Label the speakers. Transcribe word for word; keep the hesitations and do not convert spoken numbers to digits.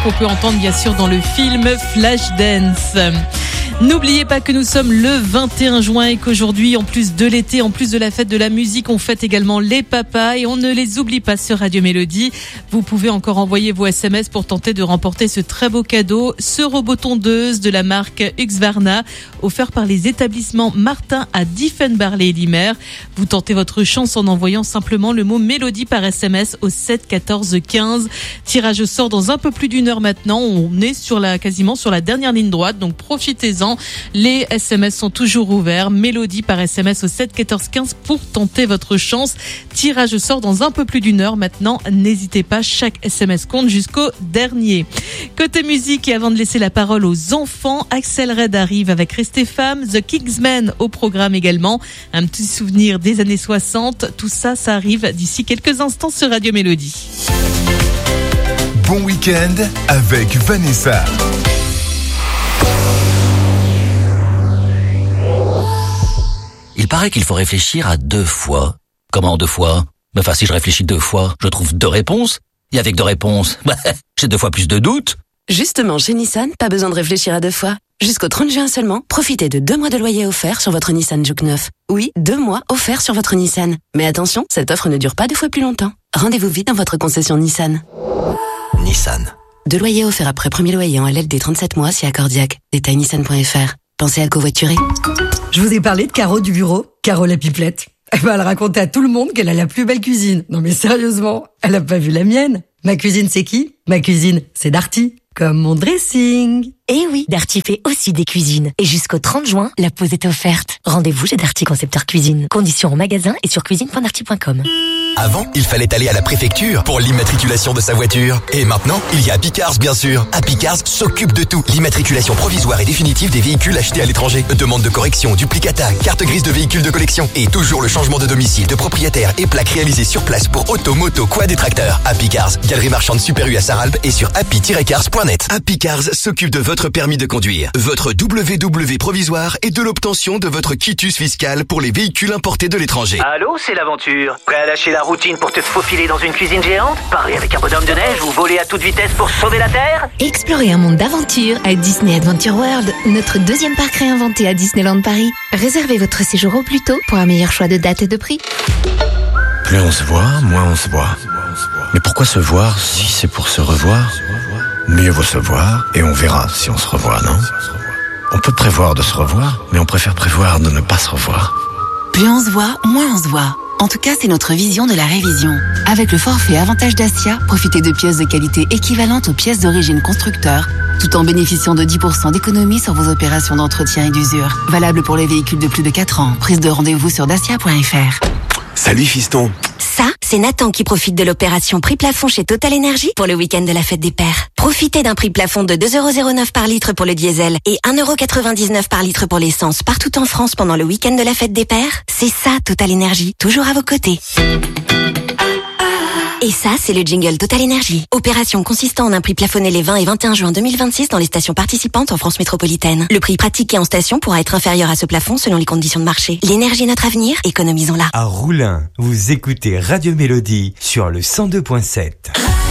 Speaker 1: qu'on peut entendre bien sûr dans le film Flashdance. N'oubliez pas que nous sommes le vingt et un juin et qu'aujourd'hui, en plus de l'été, en plus de la fête de la musique, on fête également les papas et on ne les oublie pas sur Radio Mélodie. Vous pouvez encore envoyer vos S M S pour tenter de remporter ce très beau cadeau, ce robot tondeuse de la marque Husqvarna, offert par les établissements Martin à Diefenbarlé-Limer. Vous tentez votre chance en envoyant simplement le mot Mélodie par S M S au sept quatorze quinze. Tirage au sort dans un peu plus d'une heure maintenant. On est sur la, quasiment sur la dernière ligne droite, donc profitez-en. Les S M S sont toujours ouverts. Mélodie par S M S au sept quatorze quinze pour tenter votre chance. Tirage au sort dans un peu plus d'une heure maintenant. N'hésitez pas, chaque S M S compte jusqu'au dernier. Côté musique, et avant de laisser la parole aux enfants, Axel Red arrive avec Restez Femme, The Kingsmen au programme également. Un petit souvenir des années soixante. Tout ça, ça arrive d'ici quelques instants sur Radio Mélodie.
Speaker 2: Bon week-end avec Vanessa.
Speaker 3: Il paraît qu'il faut réfléchir à deux fois. Comment deux fois? Enfin, si je réfléchis deux fois, je trouve deux réponses. Et avec deux réponses, bah, j'ai deux fois plus de doutes.
Speaker 4: Justement, chez Nissan, pas besoin de réfléchir à deux fois. Jusqu'au trente juin seulement, profitez de deux mois de loyer offert sur votre Nissan Juke neuf. Oui, deux mois offerts sur votre Nissan. Mais attention, cette offre ne dure pas deux fois plus longtemps. Rendez-vous vite dans votre concession Nissan.
Speaker 3: Nissan.
Speaker 4: Deux loyers offerts après premier loyer en L L D trente-sept mois si accordiaque. Détail nissan point f r. Pensez à covoiturer.
Speaker 5: Je vous ai parlé de Caro du bureau, Caro la pipelette. Eh ben, elle racontait à tout le monde qu'elle a la plus belle cuisine. Non mais sérieusement, elle a pas vu la mienne. Ma cuisine, c'est qui? Ma cuisine, c'est Darty. Comme mon dressing.
Speaker 6: Eh oui, Darty fait aussi des cuisines. Et jusqu'au trente juin, la pause est offerte. Rendez-vous chez Darty Concepteur Cuisine. Conditions en magasin et sur cuisine point darty point com.
Speaker 7: Avant, il fallait aller à la préfecture pour l'immatriculation de sa voiture. Et maintenant, il y a Happy Cars, bien sûr. Happy Cars s'occupe de tout. L'immatriculation provisoire et définitive des véhicules achetés à l'étranger. Demande de correction, duplicata, carte grise de véhicules de collection. Et toujours le changement de domicile, de propriétaire et plaques réalisées sur place pour auto, moto, quad et tracteurs. Happy Cars, galerie marchande Super U à Saralbe et sur happy tiret cars point net. Happy Cars s'occupe de votre permis de conduire, votre W W provisoire et de l'obtention de votre quitus fiscal pour les véhicules importés de l'étranger.
Speaker 8: Allô, c'est l'aventure. Prêt à lâcher la routine pour te faufiler dans une cuisine géante? Parler avec un bonhomme de neige ou voler à toute vitesse pour sauver la Terre?
Speaker 9: Explorez un monde d'aventure à Disney Adventure World, notre deuxième parc réinventé à Disneyland Paris. Réservez votre séjour au plus tôt pour un meilleur choix de date et de prix.
Speaker 10: Plus on se voit, moins on se voit. Mais pourquoi se voir si c'est pour se revoir? Mieux vaut se voir et on verra si on se revoit, non? On peut prévoir de se revoir, mais on préfère prévoir de ne pas se revoir.
Speaker 4: Plus on se voit, moins on se voit. En tout cas, c'est notre vision de la révision. Avec le forfait Avantage Dacia, profitez de pièces de qualité équivalentes aux pièces d'origine constructeur, tout en bénéficiant de dix pour cent d'économie sur vos opérations d'entretien et d'usure. Valable pour les véhicules de plus de quatre ans. Prise de rendez-vous sur dacia point f r.
Speaker 10: Salut fiston.
Speaker 6: Ça, c'est Nathan qui profite de l'opération prix plafond chez Total Energy pour le week-end de la fête des pères. Profitez d'un prix plafond de deux euros zéro neuf par litre pour le diesel et un euro quatre-vingt-dix-neuf par litre pour l'essence partout en France pendant le week-end de la fête des pères. C'est ça, Total Energy, toujours à vos côtés. Et ça, c'est le jingle Total Energy. Opération consistant en un prix plafonné les vingt et vingt et un juin deux mille vingt-six dans les stations participantes en France métropolitaine. Le prix pratiqué en station pourra être inférieur à ce plafond selon les conditions de marché. L'énergie est notre avenir, économisons-la.
Speaker 11: À Roulin, vous écoutez Radio Mélodie sur le cent deux point sept.